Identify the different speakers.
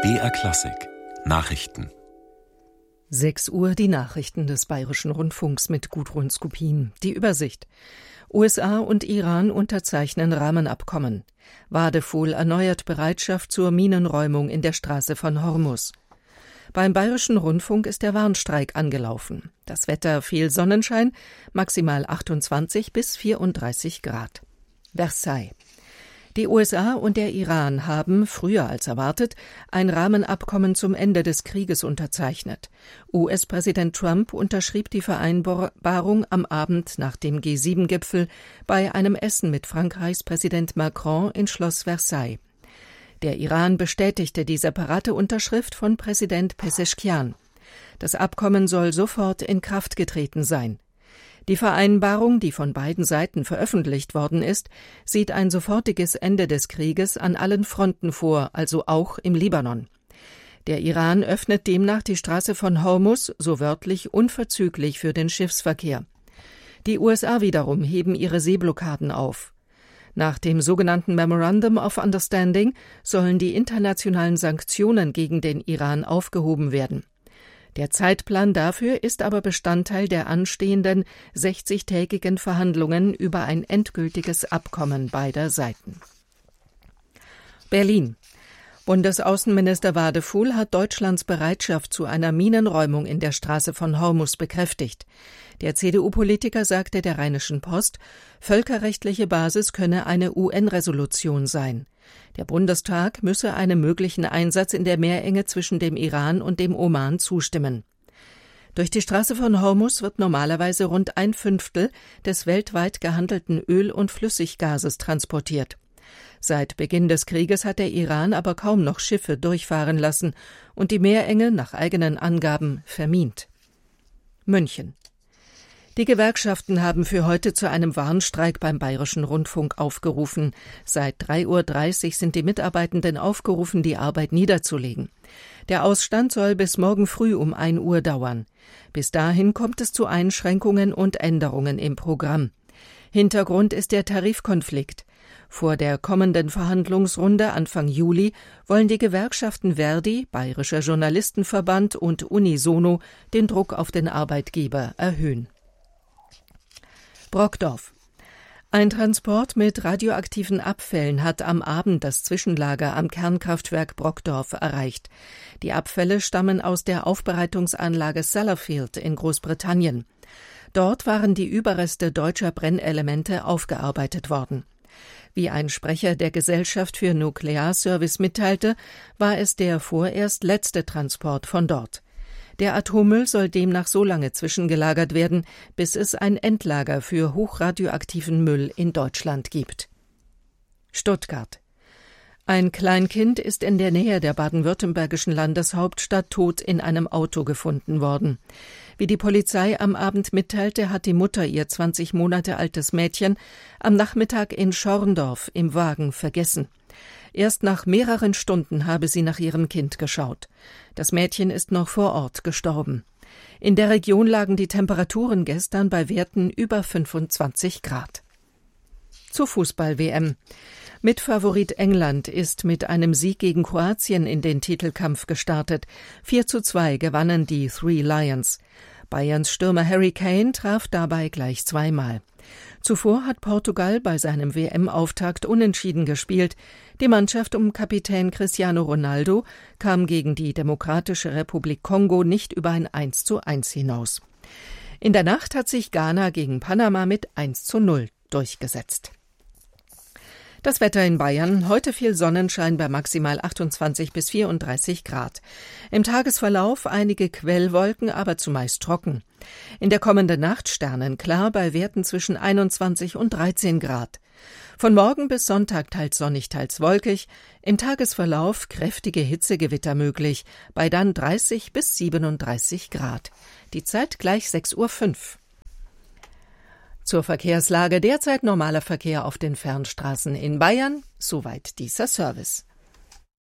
Speaker 1: BR Klassik Nachrichten.
Speaker 2: 6 Uhr die Nachrichten des Bayerischen Rundfunks mit Gudrun Skopin. Die Übersicht. USA und Iran unterzeichnen Rahmenabkommen. Wadefuhl erneuert Bereitschaft zur Minenräumung in der Straße von Hormuz. Beim Bayerischen Rundfunk ist der Warnstreik angelaufen. Das Wetter viel Sonnenschein, maximal 28 bis 34 Grad. Versailles. Die USA und der Iran haben, früher als erwartet, ein Rahmenabkommen zum Ende des Krieges unterzeichnet. US-Präsident Trump unterschrieb die Vereinbarung am Abend nach dem G7-Gipfel bei einem Essen mit Frankreichs Präsident Macron in Schloss Versailles. Der Iran bestätigte die separate Unterschrift von Präsident Pezeshkian. Das Abkommen soll sofort in Kraft getreten sein. Die Vereinbarung, die von beiden Seiten veröffentlicht worden ist, sieht ein sofortiges Ende des Krieges an allen Fronten vor, also auch im Libanon. Der Iran öffnet demnach die Straße von Hormuz, so wörtlich, unverzüglich für den Schiffsverkehr. Die USA wiederum heben ihre Seeblockaden auf. Nach dem sogenannten Memorandum of Understanding sollen die internationalen Sanktionen gegen den Iran aufgehoben werden. Der Zeitplan dafür ist aber Bestandteil der anstehenden 60-tägigen Verhandlungen über ein endgültiges Abkommen beider Seiten. Berlin. Bundesaußenminister Wadefuhl hat Deutschlands Bereitschaft zu einer Minenräumung in der Straße von Hormuz bekräftigt. Der CDU-Politiker sagte der Rheinischen Post, völkerrechtliche Basis könne eine UN-Resolution sein. Der Bundestag müsse einem möglichen Einsatz in der Meerenge zwischen dem Iran und dem Oman zustimmen. Durch die Straße von Hormuz wird normalerweise rund 1/5 des weltweit gehandelten Öl- und Flüssiggases transportiert. Seit Beginn des Krieges hat der Iran aber kaum noch Schiffe durchfahren lassen und die Meerenge nach eigenen Angaben vermint. München. Die Gewerkschaften haben für heute zu einem Warnstreik beim Bayerischen Rundfunk aufgerufen. Seit 3:30 Uhr sind die Mitarbeitenden aufgerufen, die Arbeit niederzulegen. Der Ausstand soll bis morgen früh um 1 Uhr dauern. Bis dahin kommt es zu Einschränkungen und Änderungen im Programm. Hintergrund ist der Tarifkonflikt. Vor der kommenden Verhandlungsrunde Anfang Juli wollen die Gewerkschaften Verdi, Bayerischer Journalistenverband und Unisono den Druck auf den Arbeitgeber erhöhen. Brockdorf. Ein Transport mit radioaktiven Abfällen hat am Abend das Zwischenlager am Kernkraftwerk Brockdorf erreicht. Die Abfälle stammen aus der Aufbereitungsanlage Sellafield in Großbritannien. Dort waren die Überreste deutscher Brennelemente aufgearbeitet worden. Wie ein Sprecher der Gesellschaft für Nuklearservice mitteilte, war es der vorerst letzte Transport von dort. Der Atommüll soll demnach so lange zwischengelagert werden, bis es ein Endlager für hochradioaktiven Müll in Deutschland gibt. Stuttgart. Ein Kleinkind ist in der Nähe der baden-württembergischen Landeshauptstadt tot in einem Auto gefunden worden. Wie die Polizei am Abend mitteilte, hat die Mutter ihr 20 Monate altes Mädchen am Nachmittag in Schorndorf im Wagen vergessen. Erst nach mehreren Stunden habe sie nach ihrem Kind geschaut. Das Mädchen ist noch vor Ort gestorben. In der Region lagen die Temperaturen gestern bei Werten über 25 Grad. Zur Fußball-WM. Mitfavorit England ist mit einem Sieg gegen Kroatien in den Titelkampf gestartet. 4:2 gewannen die Three Lions. Bayerns Stürmer Harry Kane traf dabei gleich zweimal. Zuvor hat Portugal bei seinem WM-Auftakt unentschieden gespielt. Die Mannschaft um Kapitän Cristiano Ronaldo kam gegen die Demokratische Republik Kongo nicht über ein 1:1 hinaus. In der Nacht hat sich Ghana gegen Panama mit 1:0 durchgesetzt. Das Wetter in Bayern, heute viel Sonnenschein bei maximal 28 bis 34 Grad. Im Tagesverlauf einige Quellwolken, aber zumeist trocken. In der kommenden Nacht sternenklar bei Werten zwischen 21 und 13 Grad. Von morgen bis Sonntag teils sonnig, teils wolkig. Im Tagesverlauf kräftige Hitzegewitter möglich, bei dann 30 bis 37 Grad. Die Zeit gleich 6:05 Uhr. Zur Verkehrslage: derzeit normaler Verkehr auf den Fernstraßen in Bayern. Soweit dieser Service.